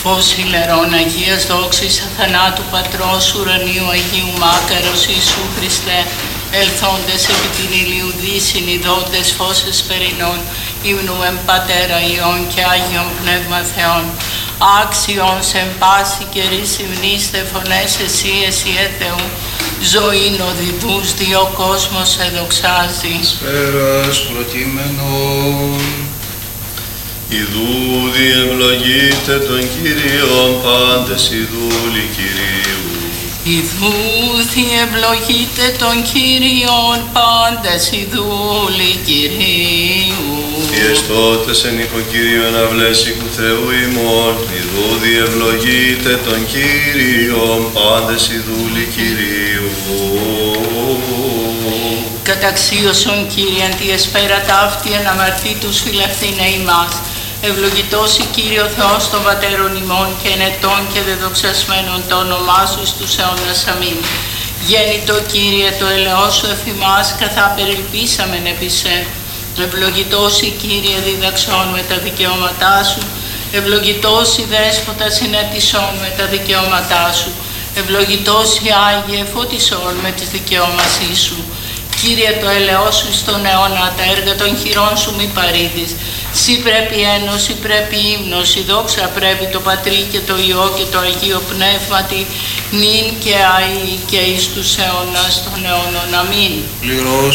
Φως ηλερών Αγίας δόξης αθανάτου Πατρός ουρανίου Αγίου Μάκαρος Ιησού Χριστέ, ελθόντες επί την ηλίου δύσιν ειδώντες φως εσπερινών, ύμνου εμ Πατέρα Υιών και Άγιον Πνεύμα Θεών, άξιον σε πάση καιρής υμνήστε φωνές εσύ Θεού, ζωήν οδηδούς δύο κόσμος σε δοξάζει. Σπέρας προκείμενον. Ιδού διευλογείτε τον Κύριον πάντες οι δούλοι Κυρίου. Ιδού διευλογείτε τον Κύριον πάντες οι δούλοι Κυρίου. Οι εστώτες εν οικοκύριον αυλέσικου Θεού ημών, ιδού διευλογείτε τον Κύριον πάντες οι δούλοι Κυρίου. Καταξίωσον Κύριαν τη εσπέρα ταύτη αναμαρτήτους φιλευθύνε ημάς. Ευλογητός η Κύριο Θεός των Πατέρων ημών και ενετών και δεδοξασμένων το όνομά σου εις τους αιώνας. Αμήν. Γέννητο Κύριε το ελεός σου εφημάς καθά περιλπίσαμεν επί σε. Ευλογητός η Κύριε διδαξών με τα δικαιώματά σου. Ευλογητός η Δέσποτα συνέτησών με τα δικαιώματά σου. Ευλογητός η Άγιε φωτισών με τις δικαιώμασή σου. Κύριε το ελεός σου στον αιώνα, τα έργα των χειρών σου μη παρήδεις. Συ πρέπει ένωση, πρέπει ύμνος, η δόξα πρέπει το Πατρί και το Υιό και το Αγίο Πνεύματι, νυν και αεί και εις τους αιώνας των αιώνων. Αμήν.